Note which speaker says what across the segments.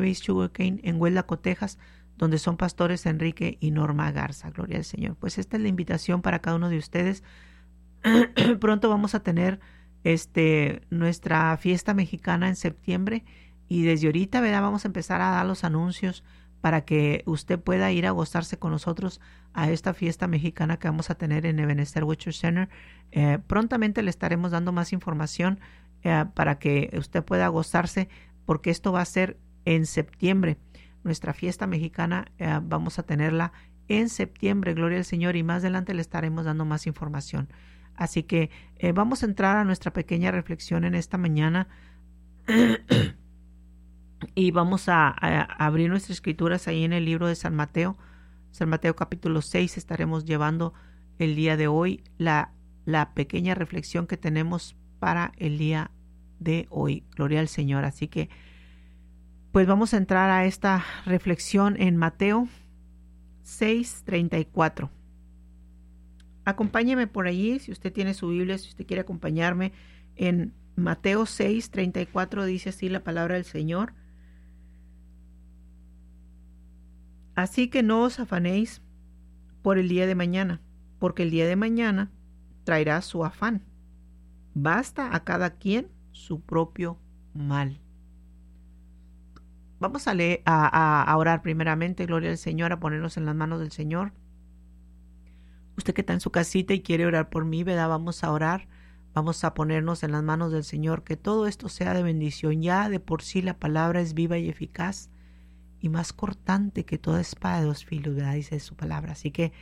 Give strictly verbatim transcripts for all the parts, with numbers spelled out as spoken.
Speaker 1: Base Sugarcane en Hueldaco, Texas, donde son pastores Enrique y Norma Garza. Gloria al Señor. Pues esta es la invitación para cada uno de ustedes. Pronto vamos a tener este nuestra fiesta mexicana en septiembre y desde ahorita, ¿verdad? Vamos a empezar a dar los anuncios para que usted pueda ir a gozarse con nosotros a esta fiesta mexicana que vamos a tener en Ebenezer Witcher Center. Eh, prontamente le estaremos dando más información eh, para que usted pueda gozarse, porque esto va a ser en septiembre. Nuestra fiesta mexicana eh, vamos a tenerla en septiembre, gloria al Señor, y más adelante le estaremos dando más información. Así que eh, vamos a entrar a nuestra pequeña reflexión en esta mañana. Y vamos a, a abrir nuestras escrituras ahí en el libro de San Mateo. San Mateo capítulo seis. Estaremos llevando el día de hoy la, la pequeña reflexión que tenemos para el día de hoy. Gloria al Señor. Así que pues vamos a entrar a esta reflexión en Mateo seis, treinta y cuatro. Acompáñeme por allí, si usted tiene su Biblia, si usted quiere acompañarme en Mateo seis, treinta y cuatro, dice así la palabra del Señor. Así que no os afanéis por el día de mañana, porque el día de mañana traerá su afán. Basta a cada quien su propio mal. Vamos a, leer, a, a, a orar primeramente, gloria al Señor, a ponernos en las manos del Señor. Usted que está en su casita y quiere orar por mí, ¿verdad? Vamos a orar, vamos a ponernos en las manos del Señor, que todo esto sea de bendición. Ya de por sí la palabra es viva y eficaz, y más cortante que toda espada de dos filos, ¿verdad? Dice su palabra. Así que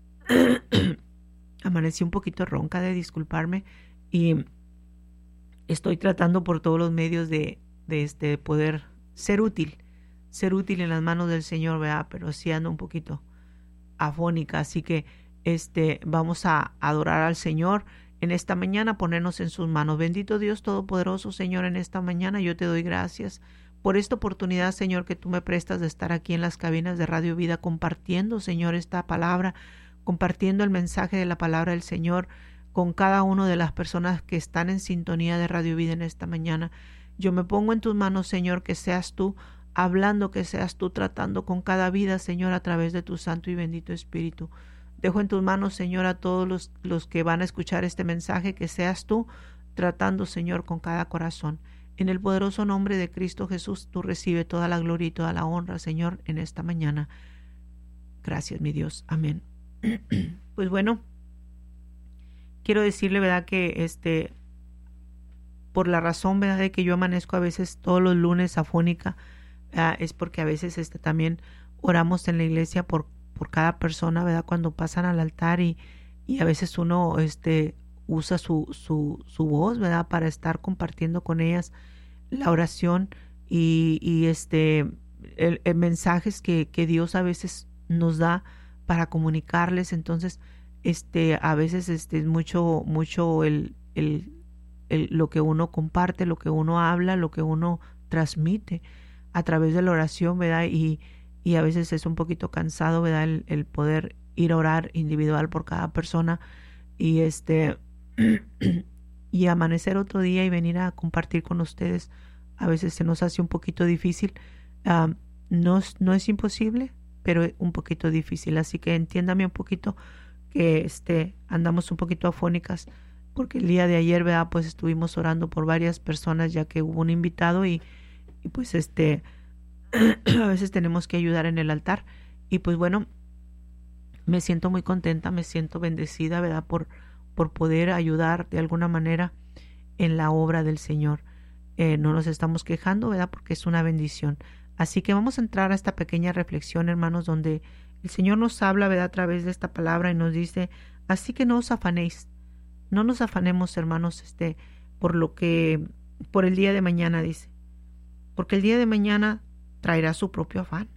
Speaker 1: amanecí un poquito ronca, de disculparme, y estoy tratando por todos los medios de, de este poder ser útil, ser útil en las manos del Señor, ¿verdad? Pero sí ando un poquito afónica, así que este vamos a adorar al Señor en esta mañana, ponernos en sus manos. Bendito Dios Todopoderoso, Señor, en esta mañana yo te doy gracias por esta oportunidad, Señor, que tú me prestas de estar aquí en las cabinas de Radio Vida compartiendo, Señor, esta palabra, compartiendo el mensaje de la palabra del Señor con cada una de las personas que están en sintonía de Radio Vida en esta mañana. Yo me pongo en tus manos, Señor, que seas tú hablando, que seas tú tratando con cada vida, Señor, a través de tu santo y bendito Espíritu. Dejo en tus manos, Señor, a todos los, los que van a escuchar este mensaje, que seas tú tratando, Señor, con cada corazón. En el poderoso nombre de Cristo Jesús, tú recibe toda la gloria y toda la honra, Señor, en esta mañana. Gracias, mi Dios. Amén. Pues bueno, quiero decirle, ¿verdad?, que este, por la razón, ¿verdad?, de que yo amanezco a veces todos los lunes afónica, ¿verdad?, es porque a veces este, también oramos en la iglesia por, por cada persona, ¿verdad?, cuando pasan al altar y, y a veces uno este, usa su, su, su voz, ¿verdad?, para estar compartiendo con ellas la oración y, y este el, el mensajes que, que Dios a veces nos da para comunicarles. Entonces, este a veces este es mucho, mucho el, el, el lo que uno comparte, lo que uno habla, lo que uno transmite a través de la oración, ¿verdad? Y, y a veces es un poquito cansado, ¿verdad?, el, el poder ir a orar individual por cada persona y este y amanecer otro día y venir a compartir con ustedes. A veces se nos hace un poquito difícil. Uh, no, no es imposible, pero es un poquito difícil. Así que entiéndame un poquito que este, andamos un poquito afónicas, porque el día de ayer, ¿verdad?, pues estuvimos orando por varias personas, ya que hubo un invitado y, y pues este a veces tenemos que ayudar en el altar. Y pues bueno, me siento muy contenta, me siento bendecida, ¿verdad?, por por poder ayudar de alguna manera en la obra del Señor. Eh, no nos estamos quejando, ¿verdad?, porque es una bendición. Así que vamos a entrar a esta pequeña reflexión, hermanos, donde el Señor nos habla, ¿verdad?, a través de esta palabra y nos dice, así que no os afanéis, no nos afanemos, hermanos, este, por lo que, por el día de mañana, dice, porque el día de mañana traerá su propio afán.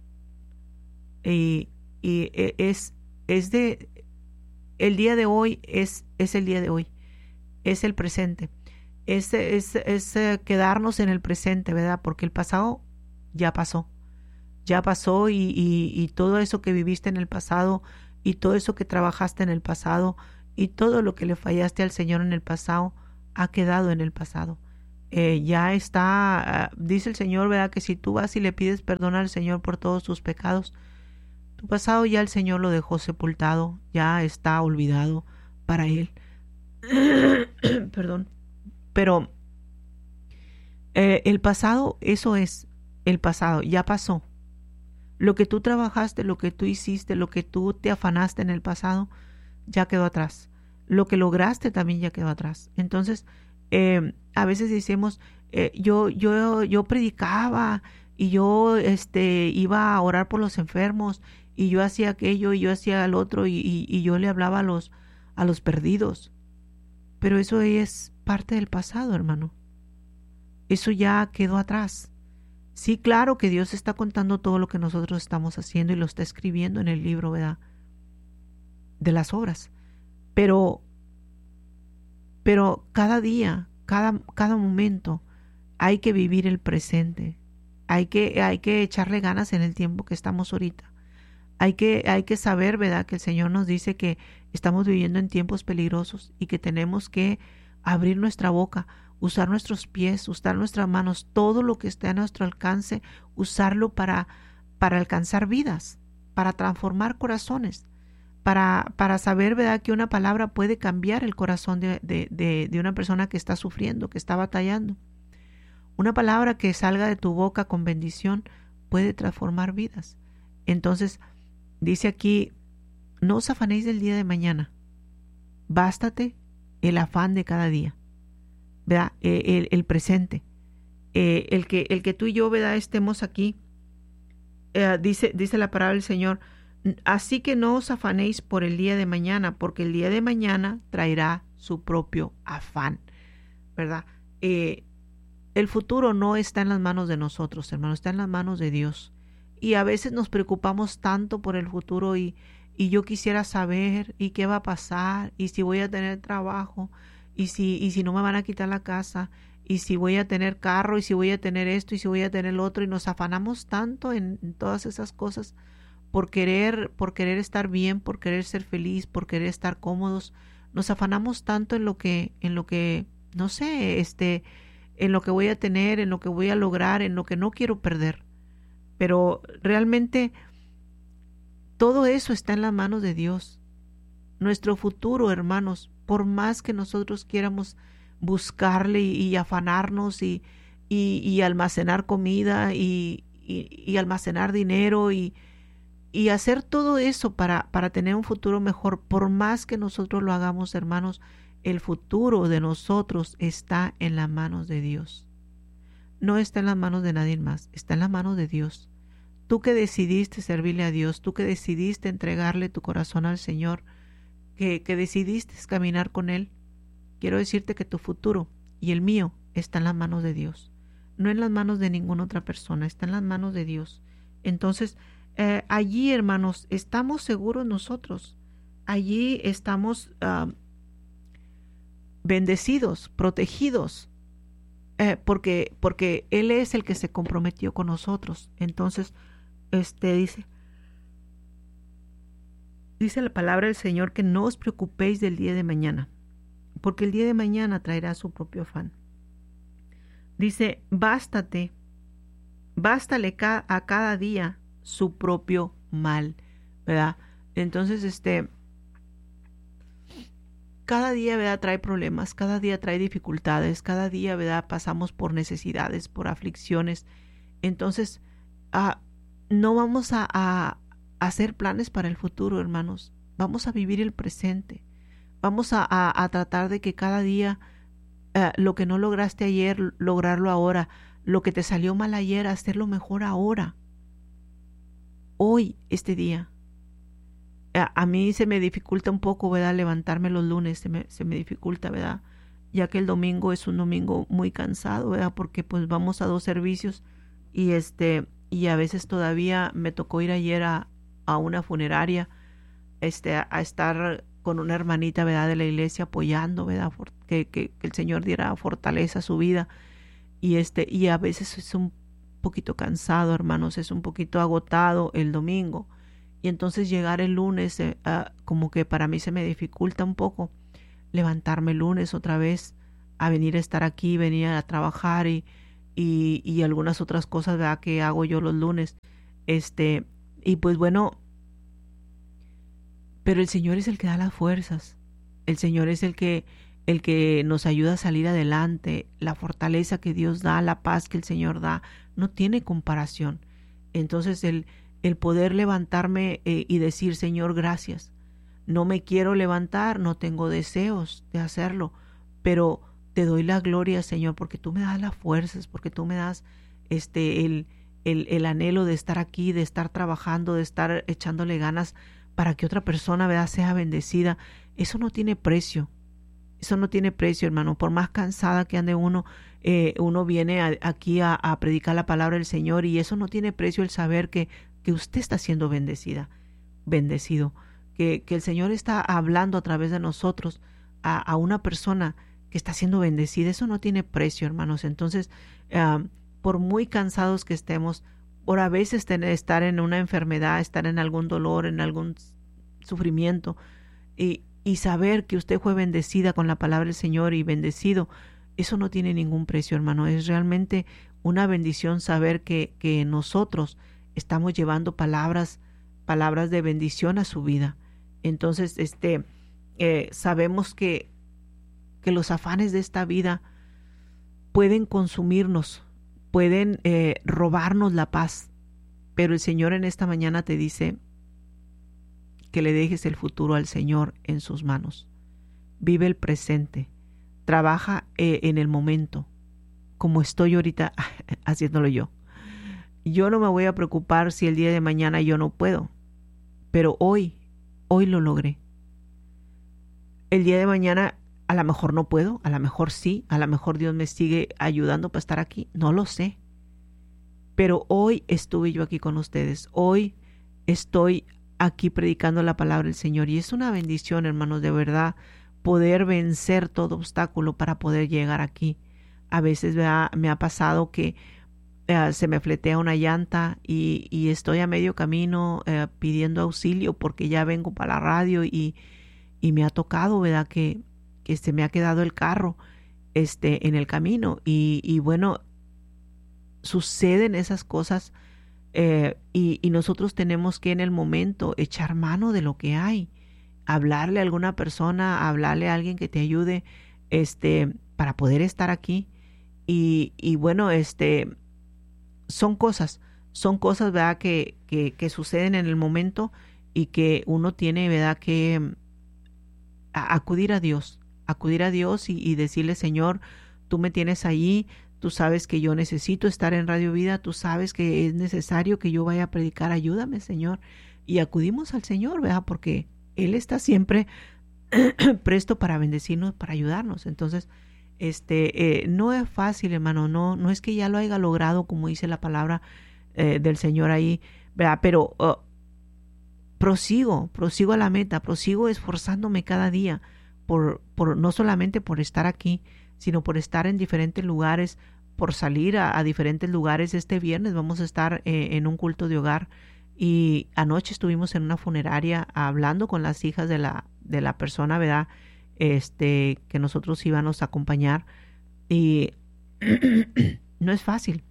Speaker 1: Y, y es, es de, el día de hoy es, es el día de hoy, es el presente, es, es, es quedarnos en el presente, ¿verdad? Porque el pasado ya pasó, ya pasó y, y, y todo eso que viviste en el pasado y todo eso que trabajaste en el pasado y todo lo que le fallaste al Señor en el pasado ha quedado en el pasado. Eh, ya está, uh, dice el Señor, ¿verdad? Que si tú vas y le pides perdón al Señor por todos tus pecados, tu pasado ya el Señor lo dejó sepultado, ya está olvidado para Él. Perdón. Pero eh, el pasado, eso es el pasado, ya pasó. Lo que tú trabajaste, lo que tú hiciste, lo que tú te afanaste en el pasado, ya quedó atrás. Lo que lograste también ya quedó atrás. Entonces, eh, a veces decimos, eh, yo, yo, yo predicaba y yo este, iba a orar por los enfermos y yo hacía aquello y yo hacía el otro y, y, y yo le hablaba a los, a los perdidos. Pero eso es parte del pasado, hermano. Eso ya quedó atrás. Sí, claro que Dios está contando todo lo que nosotros estamos haciendo y lo está escribiendo en el libro, ¿verdad? De las obras. Pero, pero cada día, cada, cada momento, hay que vivir el presente. Hay que, hay que echarle ganas en el tiempo que estamos ahorita. Hay que, hay que saber, ¿verdad?, que el Señor nos dice que estamos viviendo en tiempos peligrosos y que tenemos que abrir nuestra boca, usar nuestros pies, usar nuestras manos, todo lo que esté a nuestro alcance, usarlo para, para alcanzar vidas, para transformar corazones, para, para saber, ¿verdad?, que una palabra puede cambiar el corazón de, de, de, de una persona que está sufriendo, que está batallando. Una palabra que salga de tu boca con bendición puede transformar vidas. Entonces, dice aquí, no os afanéis del día de mañana, bástate el afán de cada día, ¿verdad? El, el, el presente, eh, el, que, el que tú y yo, ¿verdad?, estemos aquí, eh, dice, dice la palabra del Señor, así que no os afanéis por el día de mañana, porque el día de mañana traerá su propio afán, ¿verdad? Eh, el futuro no está en las manos de nosotros, hermano, está en las manos de Dios. Y a veces nos preocupamos tanto por el futuro y, y yo quisiera saber y qué va a pasar y si voy a tener trabajo y si, y si no me van a quitar la casa y si voy a tener carro y si voy a tener esto y si voy a tener lo otro y nos afanamos tanto en, en todas esas cosas por querer, por querer estar bien, por querer ser feliz, por querer estar cómodos. Nos afanamos tanto en lo que, en lo que, no sé, este, en lo que voy a tener, en lo que voy a lograr, en lo que no quiero perder. Pero realmente todo eso está en las manos de Dios. Nuestro futuro, hermanos, por más que nosotros quieramos buscarle y, y afanarnos y, y, y almacenar comida y, y, y almacenar dinero y, y hacer todo eso para, para tener un futuro mejor, por más que nosotros lo hagamos, hermanos, el futuro de nosotros está en las manos de Dios. No está en las manos de nadie más, está en las manos de Dios. Tú que decidiste servirle a Dios, tú que decidiste entregarle tu corazón al Señor, que, que decidiste caminar con Él, quiero decirte que tu futuro y el mío está en las manos de Dios, no en las manos de ninguna otra persona, está en las manos de Dios. Entonces, eh, allí, hermanos, estamos seguros nosotros, allí estamos uh, bendecidos, protegidos, Eh, porque, porque Él es el que se comprometió con nosotros. Entonces, este dice, dice la palabra del Señor que no os preocupéis del día de mañana, porque el día de mañana traerá su propio afán. Dice, bástate, bástale ca- a cada día su propio mal, ¿verdad? Entonces, este, cada día, ¿verdad?, trae problemas, cada día trae dificultades, cada día, ¿verdad?, pasamos por necesidades, por aflicciones. Entonces, uh, no vamos a, a, a hacer planes para el futuro, hermanos. Vamos a vivir el presente. Vamos a, a, a tratar de que cada día uh, lo que no lograste ayer, lograrlo ahora. Lo que te salió mal ayer, hacerlo mejor ahora. Hoy, este día. A mí se me dificulta un poco, ¿verdad?, levantarme los lunes, se me, se me dificulta, ¿verdad?, ya que el domingo es un domingo muy cansado, ¿verdad?, porque pues vamos a dos servicios y este y a veces todavía me tocó ir ayer a, a una funeraria, este a, a estar con una hermanita, ¿verdad?, de la iglesia apoyando, ¿verdad?, For, que, que, que el Señor diera fortaleza a su vida y este y a veces es un poquito cansado, hermanos, es un poquito agotado el domingo. Y entonces llegar el lunes, eh, uh, como que para mí se me dificulta un poco levantarme el lunes otra vez a venir a estar aquí, venir a trabajar y, y, y algunas otras cosas, ¿verdad?, que hago yo los lunes. Este, y pues bueno, pero el Señor es el que da las fuerzas. El Señor es el que, el que nos ayuda a salir adelante. La fortaleza que Dios da, la paz que el Señor da, no tiene comparación. Entonces el, el poder levantarme eh, y decir, Señor, gracias. No me quiero levantar, no tengo deseos de hacerlo, pero te doy la gloria, Señor, porque tú me das las fuerzas, porque tú me das este el, el, el anhelo de estar aquí, de estar trabajando, de estar echándole ganas para que otra persona, ¿verdad?, sea bendecida. Eso no tiene precio. Eso no tiene precio, hermano. Por más cansada que ande uno, eh, uno viene a, aquí a, a predicar la palabra del Señor, y eso no tiene precio, el saber que, que usted está siendo bendecida, bendecido. Que, que el Señor está hablando a través de nosotros a, a una persona que está siendo bendecida. Eso no tiene precio, hermanos. Entonces, uh, por muy cansados que estemos, por a veces tener, estar en una enfermedad, estar en algún dolor, en algún sufrimiento, y, y saber que usted fue bendecida con la palabra del Señor y bendecido, eso no tiene ningún precio, hermano. Es realmente una bendición saber que, que nosotros estamos llevando palabras, palabras de bendición a su vida. Entonces, este, eh, sabemos que, que los afanes de esta vida pueden consumirnos, pueden eh, robarnos la paz, pero el Señor en esta mañana te dice que le dejes el futuro al Señor en sus manos. Vive el presente, trabaja eh, en el momento, como estoy ahorita haciéndolo yo. Yo no me voy a preocupar si el día de mañana yo no puedo, pero hoy Hoy lo logré. El día de mañana a lo mejor no puedo, a lo mejor sí, a lo mejor Dios me sigue ayudando para estar aquí, no lo sé. Pero hoy estuve yo aquí con ustedes, hoy estoy aquí predicando la palabra del Señor, y es una bendición, hermanos, de verdad, poder vencer todo obstáculo para poder llegar aquí. A veces me ha, me ha pasado que Uh, se me fletea una llanta y, y estoy a medio camino uh, pidiendo auxilio porque ya vengo para la radio, y, y me ha tocado, ¿verdad?, que, que se me ha quedado el carro este, en el camino. Y, y bueno, suceden esas cosas eh, y, y nosotros tenemos que en el momento echar mano de lo que hay, hablarle a alguna persona, hablarle a alguien que te ayude este, para poder estar aquí. Y, y bueno, este... Son cosas, son cosas, ¿verdad?, que, que, que suceden en el momento, y que uno tiene, ¿verdad?, que a, acudir a Dios, acudir a Dios y, y decirle, Señor, tú me tienes allí, tú sabes que yo necesito estar en Radio Vida, tú sabes que es necesario que yo vaya a predicar, ayúdame, Señor. Y acudimos al Señor, ¿verdad?, porque Él está siempre presto para bendecirnos, para ayudarnos. Entonces, Este, eh, no es fácil, hermano, no, no es que ya lo haya logrado, como dice la palabra eh, del Señor ahí, ¿verdad? Pero uh, prosigo, prosigo a la meta, prosigo esforzándome cada día, por, por, no solamente por estar aquí, sino por estar en diferentes lugares, por salir a, a diferentes lugares. Este viernes vamos a estar eh, en un culto de hogar, y anoche estuvimos en una funeraria hablando con las hijas de la, de la persona, ¿verdad?, este que nosotros íbamos a acompañar, y no es fácil,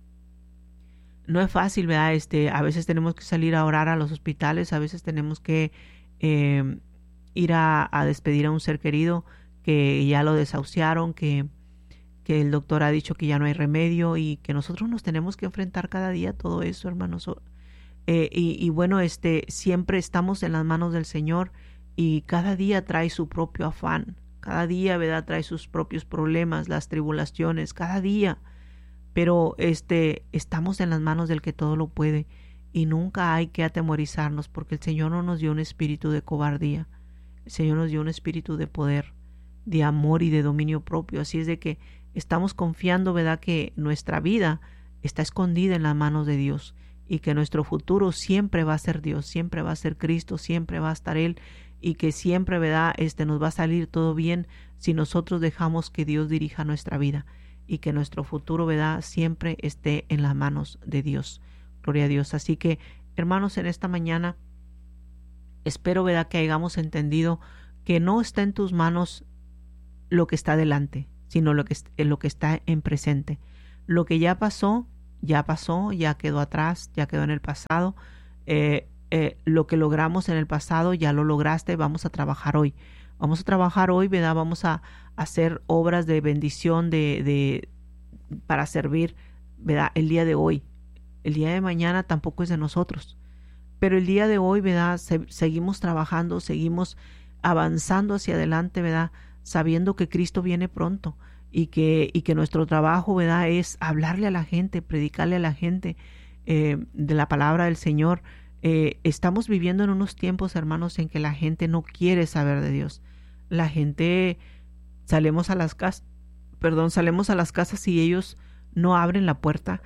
Speaker 1: no es fácil, ¿verdad? Este, a veces tenemos que salir a orar a los hospitales, a veces tenemos que eh, ir a, a despedir a un ser querido que ya lo desahuciaron, que, que el doctor ha dicho que ya no hay remedio, y que nosotros nos tenemos que enfrentar cada día a todo eso, hermanos. Eh, y, y bueno, este, siempre estamos en las manos del Señor, y cada día trae su propio afán, cada día, ¿verdad?, trae sus propios problemas, las tribulaciones, cada día. Pero este, estamos en las manos del que todo lo puede, y nunca hay que atemorizarnos, porque el Señor no nos dio un espíritu de cobardía, el Señor nos dio un espíritu de poder, de amor y de dominio propio. Así es de que estamos confiando, ¿verdad?, que nuestra vida está escondida en las manos de Dios, y que nuestro futuro siempre va a ser Dios, siempre va a ser Cristo, siempre va a estar Él, y que siempre, ¿verdad?, este, nos va a salir todo bien si nosotros dejamos que Dios dirija nuestra vida, y que nuestro futuro, ¿verdad?, siempre esté en las manos de Dios. Gloria a Dios. Así que, hermanos, en esta mañana espero, ¿verdad?, que hayamos entendido que no está en tus manos lo que está delante, sino lo que, lo que está en presente. Lo que ya pasó, ya pasó, ya quedó atrás, ya quedó en el pasado. Eh, eh, lo que logramos en el pasado, ya lo lograste, vamos a trabajar hoy. Vamos a trabajar hoy, ¿verdad? Vamos a, a hacer obras de bendición de, de, para servir, ¿verdad? El día de hoy. El día de mañana tampoco es de nosotros. Pero el día de hoy, ¿verdad? Se, seguimos trabajando, seguimos avanzando hacia adelante, ¿verdad? Sabiendo que Cristo viene pronto y que, y que nuestro trabajo, ¿verdad? Es hablarle a la gente, predicarle a la gente eh, de la palabra del Señor. Eh, estamos viviendo en unos tiempos, hermanos, en que la gente no quiere saber de Dios. La gente, salimos a las casas, perdón, salimos a las casas y ellos no abren la puerta.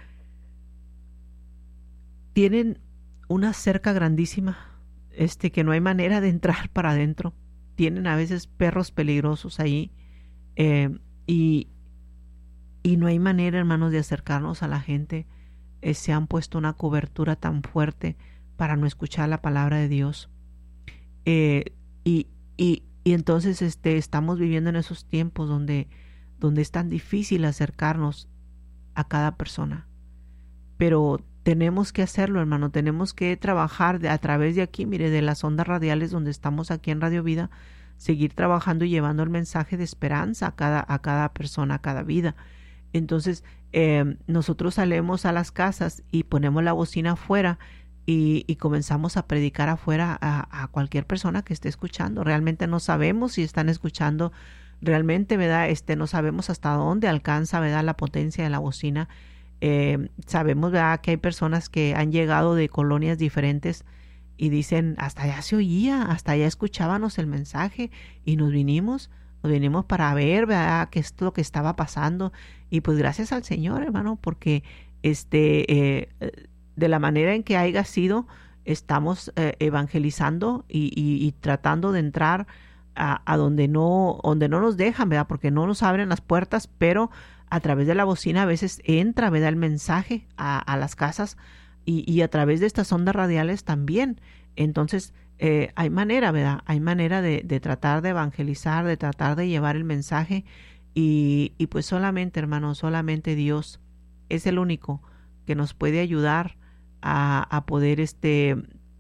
Speaker 1: Tienen una cerca grandísima, este, que no hay manera de entrar para adentro. Tienen a veces perros peligrosos ahí eh, y, y no hay manera, hermanos, de acercarnos a la gente. Eh, se han puesto una cobertura tan fuerte para no escuchar la palabra de Dios. Eh, y, y, y entonces este, estamos viviendo en esos tiempos donde, donde es tan difícil acercarnos a cada persona. Pero tenemos que hacerlo, hermano, tenemos que trabajar de, a través de aquí, mire, de las ondas radiales donde estamos aquí en Radio Vida, seguir trabajando y llevando el mensaje de esperanza a cada, a cada persona, a cada vida. Entonces, eh, nosotros salimos a las casas y ponemos la bocina afuera y, y comenzamos a predicar afuera a, a cualquier persona que esté escuchando. Realmente no sabemos si están escuchando, realmente, ¿verdad? Este, no sabemos hasta dónde alcanza, ¿verdad?, la potencia de la bocina. Eh, sabemos, ¿verdad?, que hay personas que han llegado de colonias diferentes y dicen, hasta allá se oía, hasta allá escuchábamos el mensaje y nos vinimos, nos vinimos para ver, ¿verdad?, qué es lo que estaba pasando. Y pues gracias al Señor, hermano, porque este, eh, de la manera en que haya sido, estamos eh, evangelizando y, y, y tratando de entrar a, a donde no, donde no nos dejan, ¿verdad?, porque no nos abren las puertas, pero a través de la bocina a veces entra, ¿verdad?, el mensaje a, a las casas y, y a través de estas ondas radiales también. Entonces, eh, hay manera, ¿verdad? Hay manera de, de tratar de evangelizar, de tratar de llevar el mensaje y, y pues solamente, hermano, solamente Dios es el único que nos puede ayudar a, a poder este,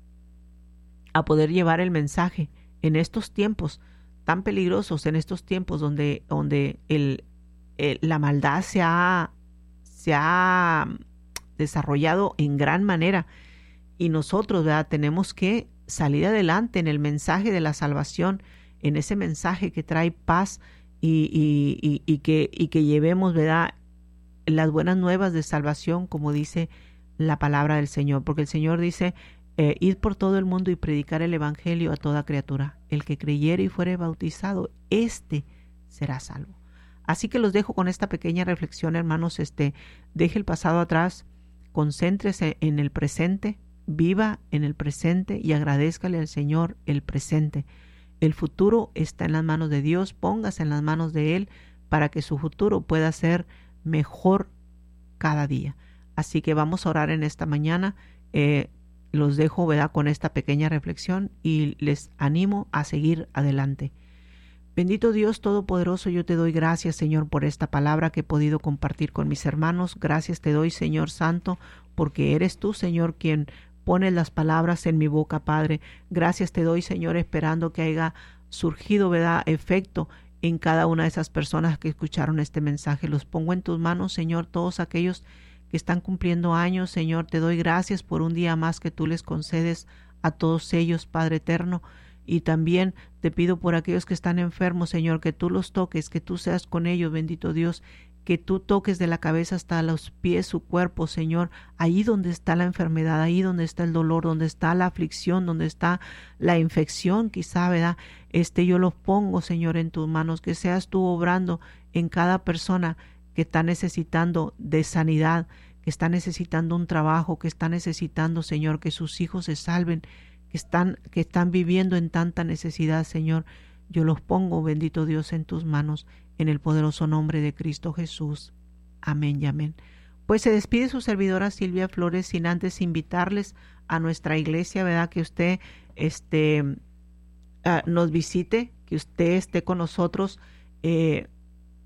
Speaker 1: a poder llevar el mensaje en estos tiempos tan peligrosos, en estos tiempos donde, donde el Eh, la maldad se ha, se ha desarrollado en gran manera y nosotros, ¿verdad?, tenemos que salir adelante en el mensaje de la salvación, en ese mensaje que trae paz y, y, y, y, que, y que llevemos, ¿verdad?, las buenas nuevas de salvación, como dice la palabra del Señor, porque el Señor dice, eh, id por todo el mundo y predicar el evangelio a toda criatura. El que creyere y fuere bautizado, éste será salvo. Así que los dejo con esta pequeña reflexión, hermanos. Este, deje el pasado atrás, concéntrese en el presente, viva en el presente y agradézcale al Señor el presente. El futuro está en las manos de Dios, póngase en las manos de Él para que su futuro pueda ser mejor cada día. Así que vamos a orar en esta mañana. Eh, los dejo, ¿verdad?, con esta pequeña reflexión y les animo a seguir adelante. Bendito Dios Todopoderoso, yo te doy gracias, Señor, por esta palabra que he podido compartir con mis hermanos. Gracias te doy, Señor Santo, porque eres tú, Señor, quien pone las palabras en mi boca, Padre. Gracias te doy, Señor, esperando que haya surgido, ¿verdad?, efecto en cada una de esas personas que escucharon este mensaje. Los pongo en tus manos, Señor, todos aquellos que están cumpliendo años, Señor. Te doy gracias por un día más que tú les concedes a todos ellos, Padre eterno. Y también te pido por aquellos que están enfermos, Señor, que tú los toques, que tú seas con ellos, bendito Dios, que tú toques de la cabeza hasta los pies su cuerpo, Señor, ahí donde está la enfermedad, ahí donde está el dolor, donde está la aflicción, donde está la infección, quizá, ¿verdad? Este, yo los pongo, Señor, en tus manos, que seas tú obrando en cada persona que está necesitando de sanidad, que está necesitando un trabajo, que está necesitando, Señor, que sus hijos se salven, que están, que están viviendo en tanta necesidad, Señor. Yo los pongo, bendito Dios, en tus manos, en el poderoso nombre de Cristo Jesús. Amén y amén. Pues se despide su servidora Silvia Flores, sin antes invitarles a nuestra iglesia, ¿verdad?, que usted este, uh, nos visite, que usted esté con nosotros. Eh,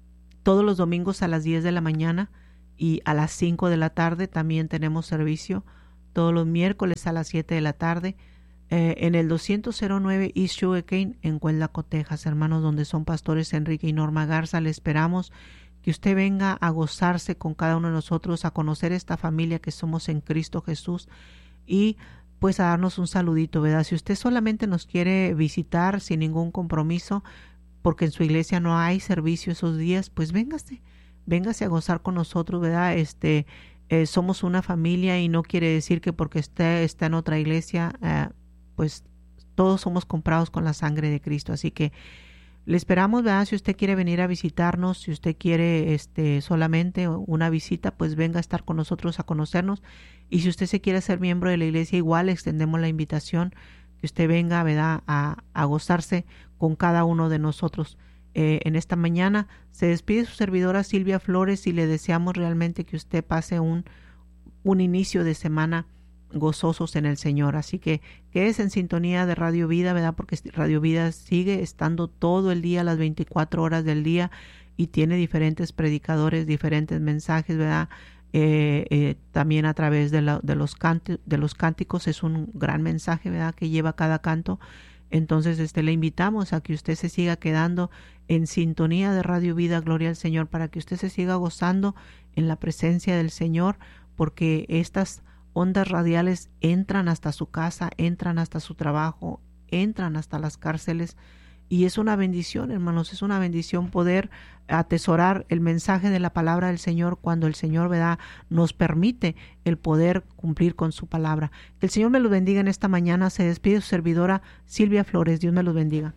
Speaker 1: todos los domingos a las diez de la mañana y a las cinco de la tarde también tenemos servicio. Todos los miércoles a las siete de la tarde eh, en el doscientos nueve East Sugarcane en Cueldaco, Texas, hermanos, donde son pastores Enrique y Norma Garza. Le esperamos que usted venga a gozarse con cada uno de nosotros, a conocer esta familia que somos en Cristo Jesús y pues a darnos un saludito, ¿verdad? Si usted solamente nos quiere visitar sin ningún compromiso, porque en su iglesia no hay servicio esos días, pues véngase, véngase a gozar con nosotros, ¿verdad? Este, eh, somos una familia y no quiere decir que porque usted está en otra iglesia, eh, pues todos somos comprados con la sangre de Cristo. Así que le esperamos, ¿verdad? Si usted quiere venir a visitarnos, si usted quiere este, solamente una visita, pues venga a estar con nosotros, a conocernos. Y si usted se quiere ser miembro de la iglesia, igual extendemos la invitación que usted venga, ¿verdad?, a, a gozarse con cada uno de nosotros. Eh, en esta mañana se despide su servidora Silvia Flores y le deseamos realmente que usted pase un, un inicio de semana gozosos en el Señor. Así que quédese en sintonía de Radio Vida, ¿verdad? Porque Radio Vida sigue estando todo el día, las veinticuatro horas del día, y tiene diferentes predicadores, diferentes mensajes, ¿verdad? Eh, eh, también a través de, la, de, los canti, de los cánticos es un gran mensaje, ¿verdad?, que lleva cada canto. Entonces este, le invitamos a que usted se siga quedando en sintonía de Radio Vida, gloria al Señor, para que usted se siga gozando en la presencia del Señor, porque estas ondas radiales entran hasta su casa, entran hasta su trabajo, entran hasta las cárceles, y es una bendición, hermanos, es una bendición poder atesorar el mensaje de la palabra del Señor cuando el Señor, ¿verdad?, nos permite el poder cumplir con su palabra. Que el Señor me los bendiga en esta mañana. Se despide su servidora Silvia Flores. Dios me los bendiga.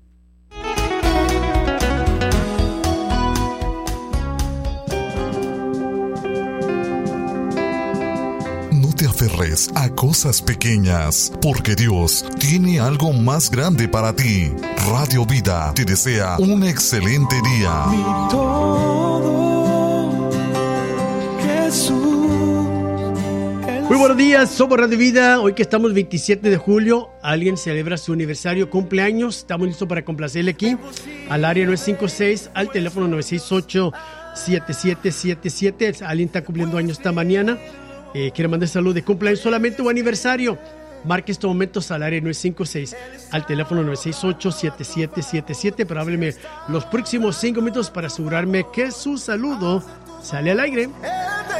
Speaker 2: Te aferres a cosas pequeñas, porque Dios tiene algo más grande para ti. Radio Vida te desea un excelente día.
Speaker 3: Mi todo, Jesús. Muy buenos días, somos Radio Vida. Hoy que estamos veintisiete de julio, alguien celebra su aniversario, cumpleaños. Estamos listos para complacerle aquí al área nueve cinco seis, al teléfono nueve seis ocho, siete siete siete siete. Alguien está cumpliendo años esta mañana. Eh, quiere mandar salud de cumpleaños solamente o aniversario. Marque estos momentos al área nueve cinco seis, al teléfono nueve seis ocho, siete siete siete siete, pero hábleme los próximos cinco minutos para asegurarme que su saludo sale al aire.